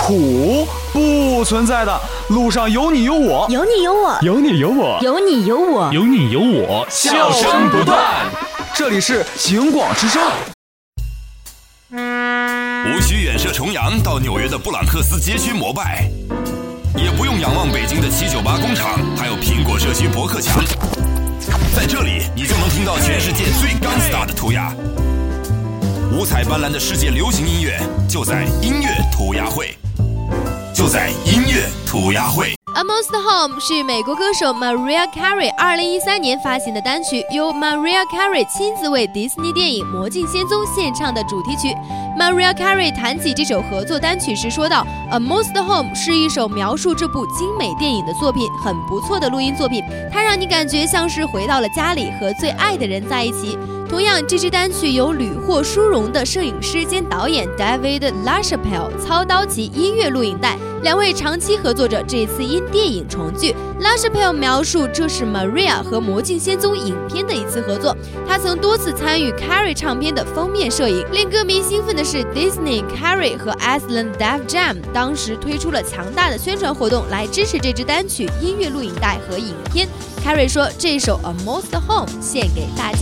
苦，不存在的。路上有你有我， 有你有我， 有你有我， 有你有我， 有你有我， 笑声不断。这里是警广之声。 无需远涉重洋到纽约的布朗克斯街区膜拜，也不用仰望北京的798工厂，还有苹果社区博客墙。在这里，你就能听到全世界最gangsta的涂鸦。五彩斑斓的世界流行音乐，就在音乐涂鸦会，就在音乐涂鸦会。 Almost Home 是美国歌手 Mariah Carey 2013年发行的单曲，由 Mariah Carey 亲自为迪士尼电影《魔镜仙踪》献唱的主题曲。Mariah Carey 谈起这首合作单曲时说道 ，Almost Home 是一首描述这部精美电影的作品，很不错的录音作品，它让你感觉像是回到了家里，和最爱的人在一起。同样，这支单曲由屡获殊荣的摄影师兼导演 David LaChapelle 操刀其音乐录影带，两位长期合作者这次因电影重聚。LaChapelle 描述这是 Mariah 和《魔镜仙踪》影片的一次合作，他曾多次参与 Carey 唱片的封面摄影。令歌迷兴奋的是 Disney、Carey 和 Aslan Def Jam 当时推出了强大的宣传活动来支持这支单曲音乐录影带和影片。Carey 说这首 Almost Home 献给大家。